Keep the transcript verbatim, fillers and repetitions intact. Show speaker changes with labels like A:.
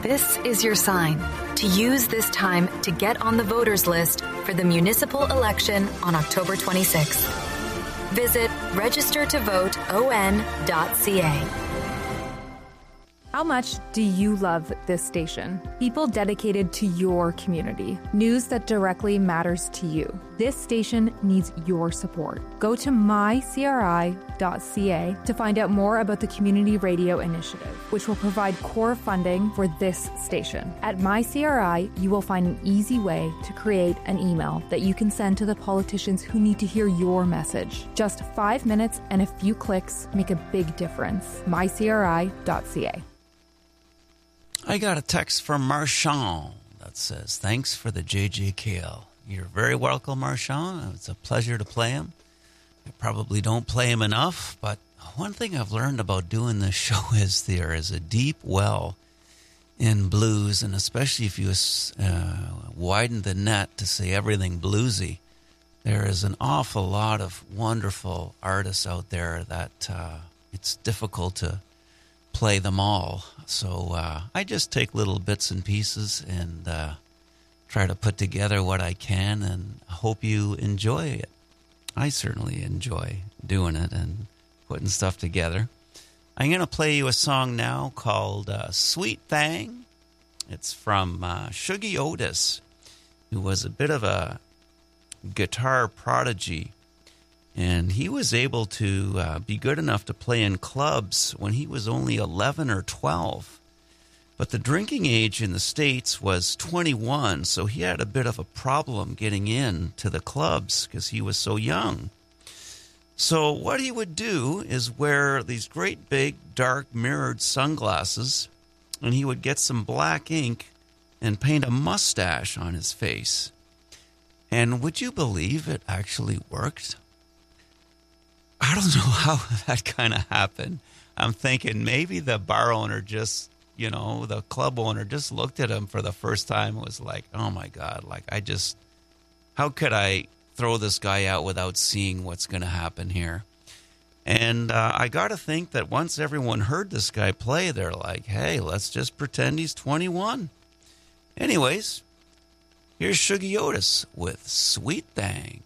A: This is your sign to use this time to get on the voters list for the municipal election on October twenty-sixth. Visit register to vote o n dot c a.
B: How much do you love this station? People dedicated to your community. News that directly matters to you. This station needs your support. Go to my c r i dot c a to find out more about the Community Radio Initiative, which will provide core funding for this station. At MyCRI, you will find an easy way to create an email that you can send to the politicians who need to hear your message. Just five minutes and a few clicks make a big difference. my c r i dot c a.
C: I got a text from Marchand that says, thanks for the J J K L. You're very welcome, Marchand. It's a pleasure to play him. I probably don't play him enough, but one thing I've learned about doing this show is there is a deep well in blues, and especially if you uh, widen the net to say everything bluesy, there is an awful lot of wonderful artists out there that uh, it's difficult to play them all. So uh, I just take little bits and pieces and uh, try to put together what I can and hope you enjoy it. I certainly enjoy doing it and putting stuff together. I'm going to play you a song now called uh, Sweet Thang. It's from uh, Shuggie Otis, who was a bit of a guitar prodigy. And he was able to uh, be good enough to play in clubs when he was only eleven or twelve. But the drinking age in the States was twenty-one, so he had a bit of a problem getting in to the clubs because he was so young. So what he would do is wear these great big dark mirrored sunglasses, and he would get some black ink and paint a mustache on his face. And would you believe it actually worked? I don't know how that kind of happened. I'm thinking maybe the bar owner just, you know, the club owner just looked at him for the first time and was like, oh my God, like I just, how could I throw this guy out without seeing what's going to happen here? And uh, I got to think that once everyone heard this guy play, they're like, hey, let's just pretend he's twenty-one. Anyways, here's Shuggie Otis with Sweet Thang.